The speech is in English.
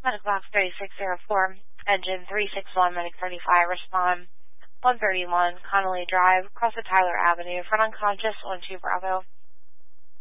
Medic Box 3604, Engine 361, Medic 35, respond. 131, Connolly Drive, across the Tyler Avenue, front unconscious, 12 Bravo.